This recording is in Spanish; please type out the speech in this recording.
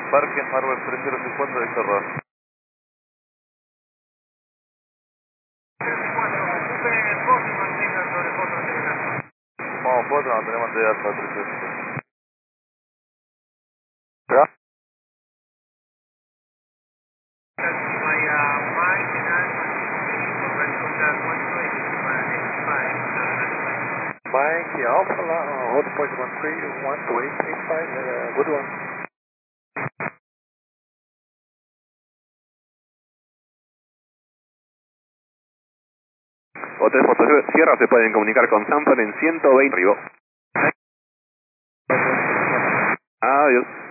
Parque Marvel 3054 de Cerro. 34, ocupe el poste y mantenga sobre foto de la. Vamos, 4, no tenemos de alfa 3. Mike, Alpha, hold point 13, 1 to 885, good one. Hotel Sierra se pueden comunicar con Sanford en 120 arriba. Adiós.